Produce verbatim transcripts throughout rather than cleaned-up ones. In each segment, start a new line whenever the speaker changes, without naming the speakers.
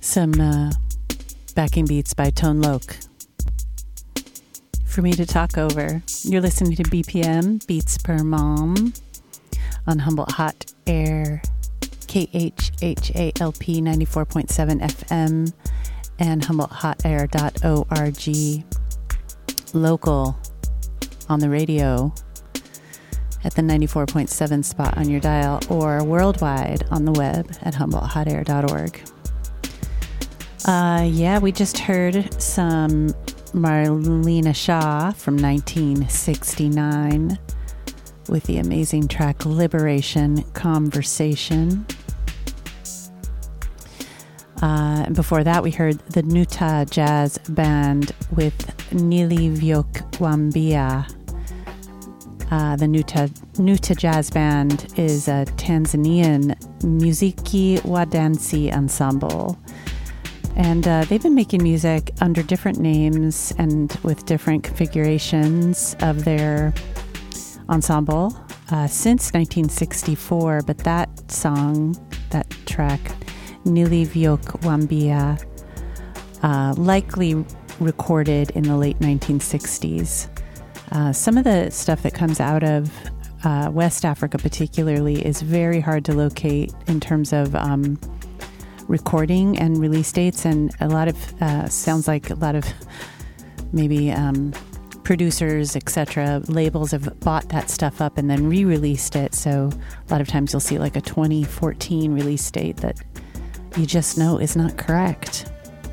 Some uh, backing beats by Tone Loc for me to talk over. You're listening to B P M, Beats Per Mom, on Humboldt Hot Air, K H H A L P ninety-four point seven F M, and humboldt hot air dot org. Local on the radio at the ninety-four point seven spot on your dial, or worldwide on the web at humboldt hot air dot org. Uh, yeah, we just heard some Marlena Shaw from nineteen sixty-nine with the amazing track Liberation Conversation. Uh, and before that, we heard the Nuta Jazz Band with Nilivyokwaambia. Uh, the Nuta, Nuta Jazz Band is a Tanzanian Muziki wa Dansi ensemble. And uh, they've been making music under different names and with different configurations of their ensemble uh, since nineteen sixty-four. But that song, that track, Nilivyokwaambia, uh, likely recorded in the late nineteen sixties. Uh, some of the stuff that comes out of uh, West Africa particularly is very hard to locate in terms of um, recording and release dates, and a lot of uh, sounds like a lot of maybe um, producers, et cetera, labels have bought that stuff up and then re-released it. So a lot of times you'll see like a twenty fourteen release date that you just know is not correct.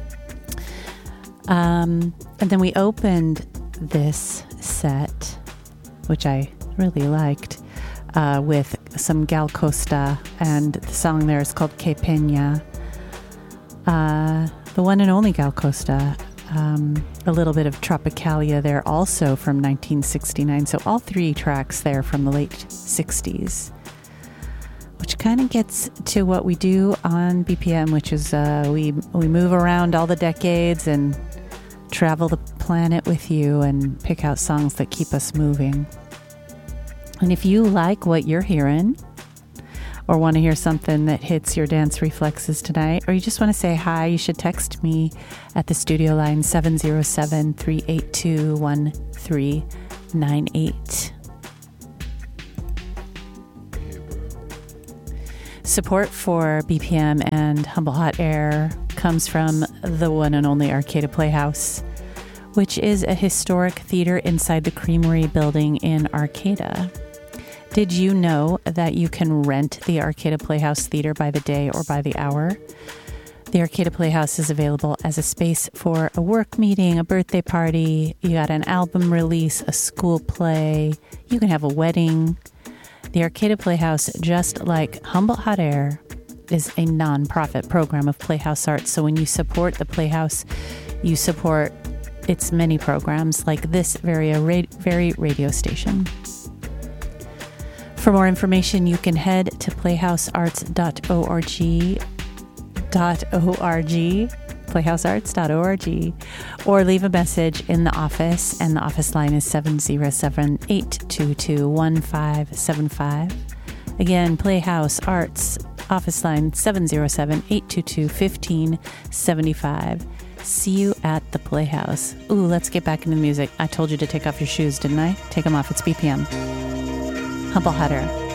Um, and then we opened this set, which I really liked, uh, with some Gal Costa, and the song there is called Que Peña. Uh, the one and only Gal Costa. Um, a little bit of Tropicalia there also from nineteen sixty-nine. So all three tracks there from the late sixties, which kind of gets to what we do on B P M, which is uh, we we move around all the decades and travel the planet with you and pick out songs that keep us moving. And if you like what you're hearing, or want to hear something that hits your dance reflexes tonight, or you just want to say hi, you should text me at the studio line seven zero seven, three eight two, one three nine eight. Support for B P M and Humboldt Hot Air comes from the one and only Arcada Playhouse, which is a historic theater inside the Creamery building in Arcata. Did you know that you can rent the Arcada Playhouse Theater by the day or by the hour? The Arcada Playhouse is available as a space for a work meeting, a birthday party, you got an album release, a school play, you can have a wedding. The Arcada Playhouse, just like Humboldt Hot Air, is a non-profit program of Playhouse Arts. So when you support the Playhouse, you support its many programs like this very, very radio station. For more information, you can head to playhouse arts dot org, dot org, playhouse arts dot org, or leave a message in the office, and the office line is seven zero seven, eight two two, one five seven five. Again, Playhouse Arts, office line seven zero seven, eight two two, one five seven five. See you at the Playhouse. Ooh, let's get back into the music. I told you to take off your shoes, didn't I? Take them off. It's B P M. Humboldt Hot Air.